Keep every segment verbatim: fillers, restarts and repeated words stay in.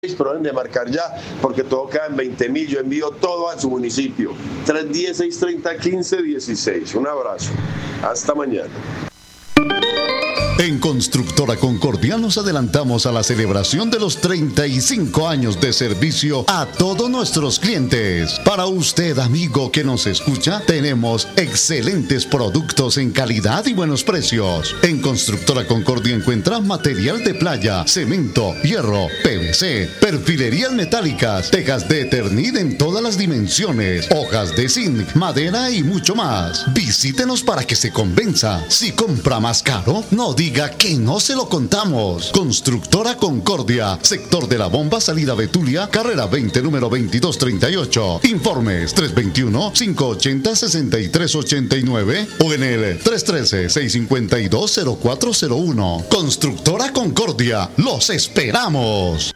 pero deben de marcar ya, porque todo queda en veinte mil. Yo envío todo a su municipio. tres uno cero, seis tres cero, uno cinco uno seis. Un abrazo. Hasta mañana. En Constructora Concordia nos adelantamos a la celebración de los treinta y cinco años de servicio a todos nuestros clientes. Para usted, amigo que nos escucha, tenemos excelentes productos en calidad y buenos precios. En Constructora Concordia encuentra material de playa, cemento, hierro, P V C, perfilerías metálicas, tejas de Eternit en todas las dimensiones, hojas de zinc, madera y mucho más. Visítenos para que se convenza. Si compra más caro, no diga que no se lo contamos. Constructora Concordia, sector de la Bomba, salida Betulia, carrera veinte, número veintidós treinta y ocho. Informes tres dos uno, cinco ocho cero, seis tres ocho nueve o en el tres uno tres, seis cinco dos, cero cuatro cero uno. Constructora Concordia, los esperamos.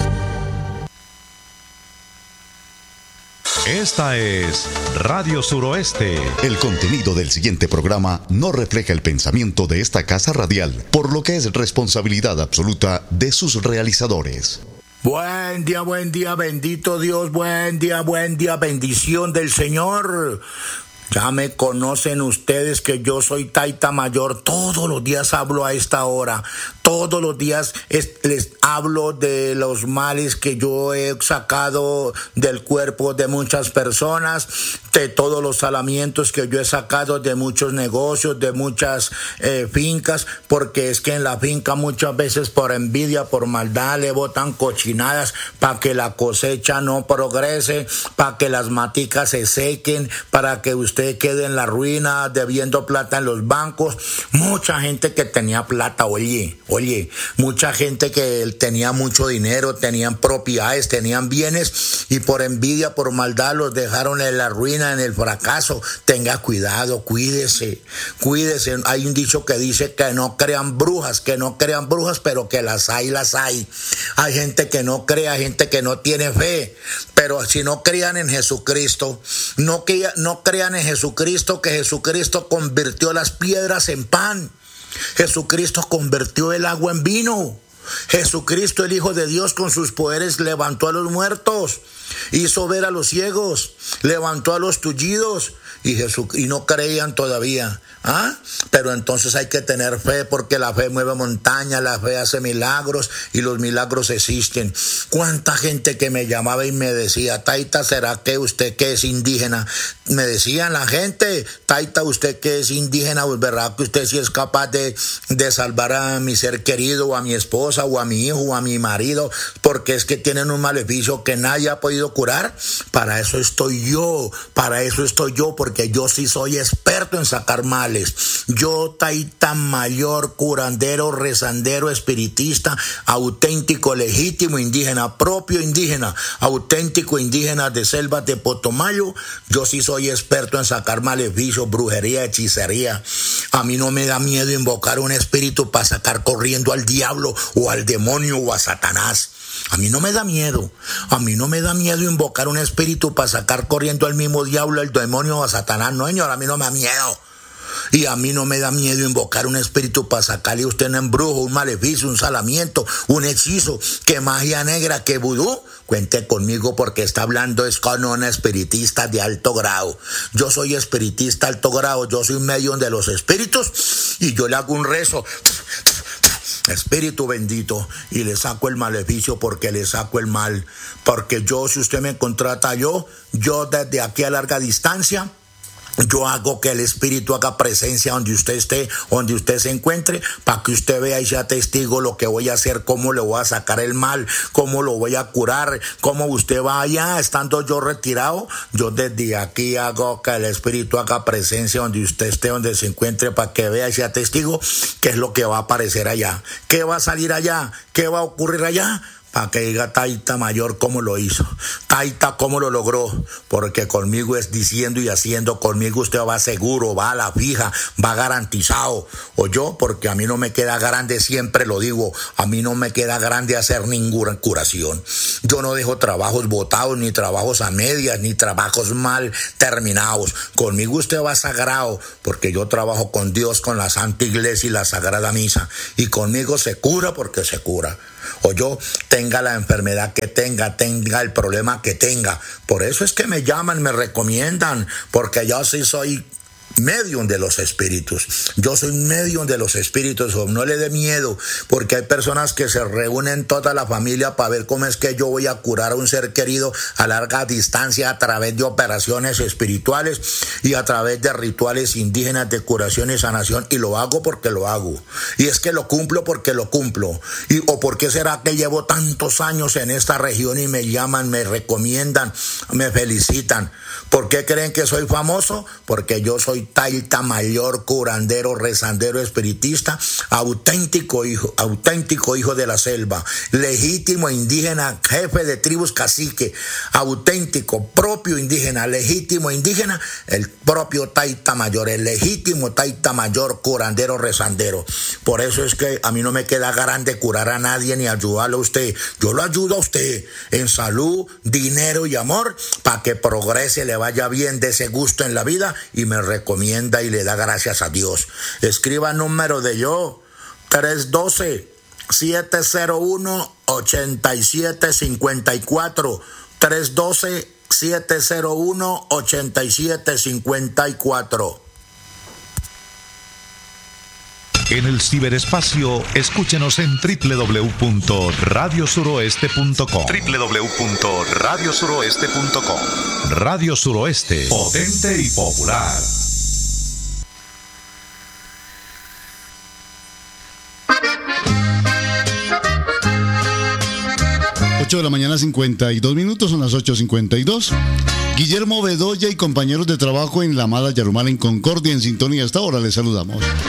Esta es Radio Suroeste. El contenido del siguiente programa no refleja el pensamiento de esta casa radial, por lo que es responsabilidad absoluta de sus realizadores. Buen día, buen día, bendito Dios, buen día, buen día, bendición del Señor. Ya me conocen ustedes que yo soy Taita Mayor, todos los días hablo a esta hora, todos los días es, les hablo de los males que yo he sacado del cuerpo de muchas personas, de todos los salamientos que yo he sacado de muchos negocios, de muchas eh, fincas, porque es que en la finca muchas veces por envidia, por maldad le botan cochinadas para que la cosecha no progrese, para que las maticas se sequen, para que usted quede en la ruina debiendo plata en los bancos. Mucha gente que tenía plata, oye, oye, mucha gente que tenía mucho dinero, tenían propiedades, tenían bienes y por envidia, por maldad los dejaron en la ruina, en el fracaso. Tenga cuidado, cuídese, cuídese. Hay un dicho que dice que no crean brujas, que no crean brujas, pero que las hay, las hay. Hay gente que no cree, hay gente que no tiene fe, pero si no crean en Jesucristo, no, que, no crean en Jesucristo, que Jesucristo convirtió las piedras en pan. Jesucristo convirtió el agua en vino. Jesucristo, el Hijo de Dios, con sus poderes levantó a los muertos, hizo ver a los ciegos, levantó a los tullidos y, Jesús, y no creían todavía. ¿Ah? Pero entonces hay que tener fe, porque la fe mueve montañas, la fe hace milagros y los milagros existen. ¿Cuánta gente que me llamaba y me decía, Taita, ¿será que usted que es indígena? Me decían la gente, Taita, usted que es indígena, ¿verdad que usted sí es capaz de, de salvar a mi ser querido, o a mi esposa, o a mi hijo, o a mi marido? Porque es que tienen un maleficio que nadie ha podido curar. Para eso estoy yo, para eso estoy yo, porque yo sí soy experto en sacar mal. Yo, Taita Mayor, curandero, rezandero, espiritista, auténtico, legítimo indígena, propio indígena, auténtico indígena de selvas de Potomayo, yo sí soy experto en sacar maleficios, brujería, hechicería. A mí no me da miedo invocar un espíritu para sacar corriendo al diablo o al demonio o a Satanás. A mí no me da miedo, a mí no me da miedo invocar un espíritu para sacar corriendo al mismo diablo, al demonio o a Satanás. No, señor, a mí no me da miedo. Y a mí no me da miedo invocar un espíritu para sacarle a usted un embrujo, un maleficio, un salamiento, un hechizo, que magia negra, que vudú. Cuente conmigo, porque está hablando es con un espiritista de alto grado. Yo soy espiritista de alto grado, yo soy medio de los espíritus y yo le hago un rezo. Espíritu bendito, y le saco el maleficio, porque le saco el mal. Porque yo, si usted me contrata, yo, yo desde aquí a larga distancia, yo hago que el Espíritu haga presencia donde usted esté, donde usted se encuentre, para que usted vea y sea testigo lo que voy a hacer, cómo le voy a sacar el mal, cómo lo voy a curar, cómo usted va allá, estando yo retirado. Yo desde aquí hago que el Espíritu haga presencia donde usted esté, donde se encuentre, para que vea y sea testigo qué es lo que va a aparecer allá, qué va a salir allá, qué va a ocurrir allá. Para que diga Taita Mayor cómo lo hizo, Taita cómo lo logró, porque conmigo es diciendo y haciendo, conmigo usted va seguro, va a la fija, va garantizado. O yo, porque a mí no me queda grande, siempre lo digo, a mí no me queda grande hacer ninguna curación. Yo no dejo trabajos botados, ni trabajos a medias, ni trabajos mal terminados. Conmigo usted va sagrado, porque yo trabajo con Dios, con la Santa Iglesia y la Sagrada Misa, y conmigo se cura porque se cura. o yo, tenga la enfermedad que tenga, tenga el problema que tenga. Por eso es que me llaman, me recomiendan, porque yo sí soy medium de los espíritus. Yo soy medium de los espíritus. No le dé miedo, porque hay personas que se reúnen toda la familia para ver cómo es que yo voy a curar a un ser querido a larga distancia a través de operaciones espirituales y a través de rituales indígenas de curación y sanación, y lo hago porque lo hago, y es que lo cumplo porque lo cumplo. Y o por qué será que llevo tantos años en esta región y me llaman, me recomiendan, me felicitan. ¿Por qué creen que soy famoso? Porque yo soy taita mayor, curandero, rezandero, espiritista, auténtico hijo, auténtico hijo de la selva, legítimo indígena, jefe de tribus cacique, auténtico, propio indígena, legítimo indígena, el propio taita mayor, el legítimo taita mayor, curandero, rezandero. Por eso es que a mí no me queda grande curar a nadie ni ayudarlo a usted. Yo lo ayudo a usted en salud, dinero y amor, para que progrese, le vaya bien, de ese gusto en la vida, y me recomienda y le da gracias a Dios. Escriba el número de yo, tres uno dos, siete cero uno, ocho siete cinco cuatro, tres uno dos, siete cero uno, ocho siete cinco cuatro. En el ciberespacio, escúchenos en doble u doble u doble u punto radio suroeste punto com. doble u doble u doble u punto radio suroeste punto com. Radio Suroeste, potente y popular. ocho de la mañana, cincuenta y dos minutos, son las ocho cincuenta y dos. Guillermo Bedoya y compañeros de trabajo en la amada Yarumal en Concordia, en sintonía. Hasta ahora les saludamos.